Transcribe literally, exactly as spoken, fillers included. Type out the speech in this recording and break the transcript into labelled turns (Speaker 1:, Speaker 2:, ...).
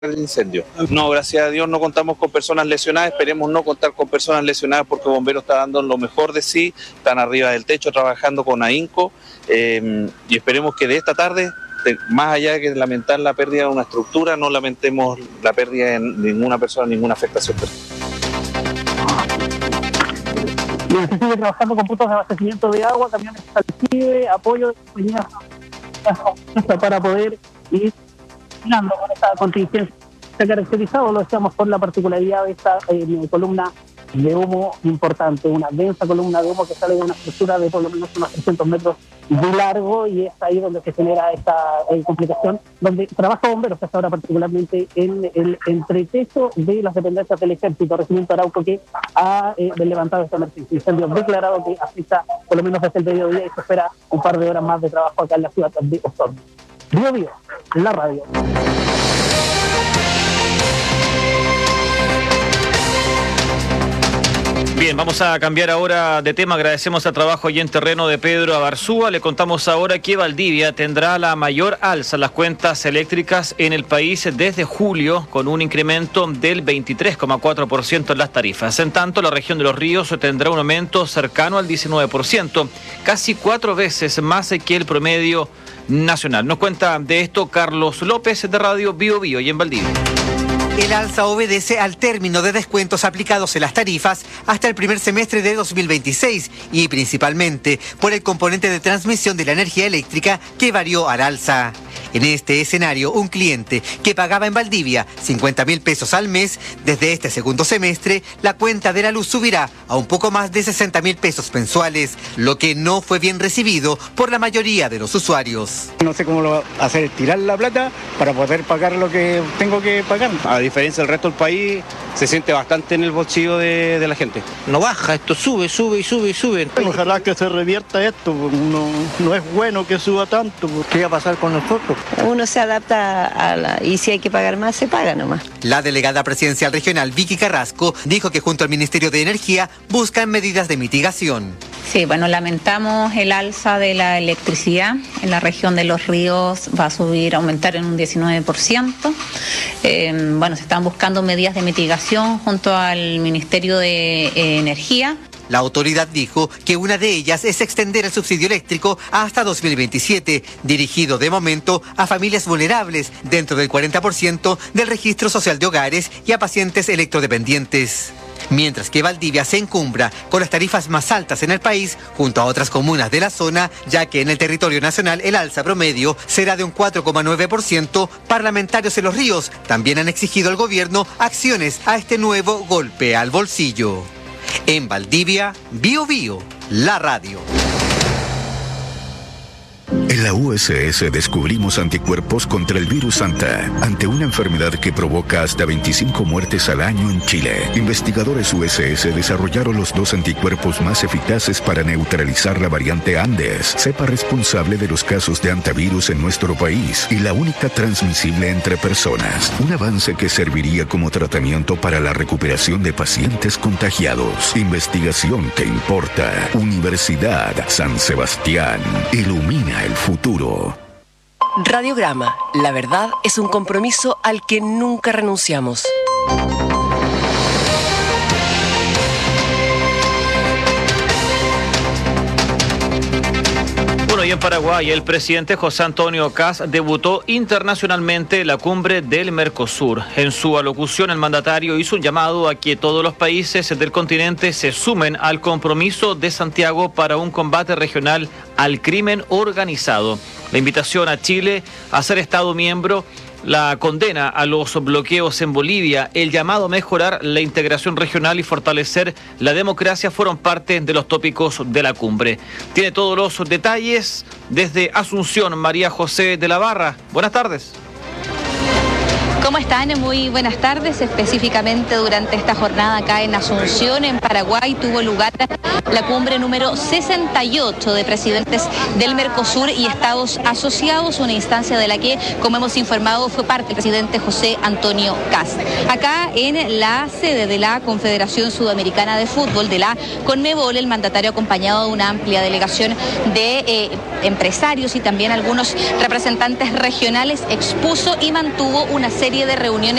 Speaker 1: el incendio. No, gracias a Dios no contamos con personas lesionadas, esperemos no contar con personas lesionadas porque Bomberos está dando lo mejor de sí, están arriba del techo trabajando con AHINCO eh, y esperemos que de esta tarde, de, más allá de que lamentar la pérdida de una estructura, no lamentemos la pérdida de ninguna persona, ninguna afectación.
Speaker 2: Bien, se sigue trabajando con puntos de abastecimiento de agua, camiones de apoyo de compañías para poder ir con esta contingencia. Se ha caracterizado, lo decíamos, por la particularidad de esta eh, columna de humo importante, una densa columna de humo que sale de una estructura de por lo menos unos trescientos metros de largo, y es ahí donde se genera esta eh, complicación, donde trabaja Bomberos hasta ahora particularmente en el entretecho de las dependencias del Ejército, Regimiento Arauco, que ha eh, levantado esta emergencia. Incendio declarado que afecta por lo menos desde el mediodía y se espera un par de horas más de trabajo acá en la ciudad de Osorno. Bio Bio, la radio.
Speaker 3: Bien, vamos a cambiar ahora de tema. Agradecemos al trabajo allí en terreno de Pedro Abarzúa. Le contamos ahora que Valdivia tendrá la mayor alza en las cuentas eléctricas en el país desde julio, con un incremento del veintitrés coma cuatro por ciento en las tarifas. En tanto, la región de Los Ríos tendrá un aumento cercano al diecinueve por ciento, casi cuatro veces más que el promedio nacional. Nos cuenta de esto Carlos López de Radio Bio Bio y en Valdivia.
Speaker 4: El alza obedece al término de descuentos aplicados en las tarifas hasta el primer semestre de dos mil veintiséis y principalmente por el componente de transmisión de la energía eléctrica que varió al alza. En este escenario, un cliente que pagaba en Valdivia cincuenta mil pesos al mes, desde este segundo semestre, la cuenta de la luz subirá a un poco más de sesenta mil pesos mensuales, lo que no fue bien recibido por la mayoría de los usuarios.
Speaker 5: No sé cómo lo va a hacer, tirar la plata para poder pagar lo que tengo que pagar.
Speaker 6: A diferencia del resto del país, se siente bastante en el bolsillo de, de la gente. No baja, esto sube, sube y sube y sube.
Speaker 5: Ojalá que se revierta esto, no, no es bueno que suba tanto. ¿Qué va a pasar con nosotros?
Speaker 7: Uno se adapta a la... y si hay que pagar más, se paga nomás.
Speaker 4: La delegada presidencial regional, Vicky Carrasco, dijo que junto al Ministerio de Energía buscan medidas de mitigación.
Speaker 8: Sí, bueno, lamentamos el alza de la electricidad. En la región de Los Ríos va a subir, aumentar en un diecinueve por ciento. Eh, bueno, se están buscando medidas de mitigación junto al Ministerio de eh, Energía.
Speaker 4: La autoridad dijo que una de ellas es extender el subsidio eléctrico hasta dos mil veintisiete, dirigido de momento a familias vulnerables dentro del cuarenta por ciento del registro social de hogares y a pacientes electrodependientes. Mientras que Valdivia se encumbra con las tarifas más altas en el país, junto a otras comunas de la zona, ya que en el territorio nacional el alza promedio será de un cuatro coma nueve por ciento, parlamentarios en Los Ríos también han exigido al gobierno acciones a este nuevo golpe al bolsillo. En Valdivia, Bio Bio, la radio.
Speaker 9: En la U S S descubrimos anticuerpos contra el virus Anta, ante una enfermedad que provoca hasta veinticinco muertes al año en Chile. Investigadores U S S desarrollaron los dos anticuerpos más eficaces para neutralizar la variante Andes, cepa responsable de los casos de antivirus en nuestro país y la única transmisible entre personas. Un avance que serviría como tratamiento para la recuperación de pacientes contagiados. Investigación que importa. Universidad San Sebastián. Ilumina el futuro.
Speaker 10: Radiograma. La verdad es un compromiso al que nunca renunciamos.
Speaker 3: Bueno, y en Paraguay, el presidente José Antonio Kast debutó internacionalmente la cumbre del Mercosur. En su alocución, el mandatario hizo un llamado a que todos los países del continente se sumen al compromiso de Santiago para un combate regional al crimen organizado. La invitación a Chile a ser Estado miembro, la condena a los bloqueos en Bolivia, el llamado a mejorar la integración regional y fortalecer la democracia fueron parte de los tópicos de la cumbre. Tiene todos los detalles desde Asunción, María José de la Barra. Buenas tardes.
Speaker 11: ¿Cómo están? Muy buenas tardes. Específicamente durante esta jornada acá en Asunción, en Paraguay, tuvo lugar la cumbre número sesenta y ocho de presidentes del Mercosur y estados asociados, una instancia de la que, como hemos informado, fue parte el presidente José Antonio Kast. Acá en la sede de la Confederación Sudamericana de Fútbol, de la CONMEBOL, el mandatario, acompañado de una amplia delegación de eh, empresarios y también algunos representantes regionales, expuso y mantuvo una serie serie de reuniones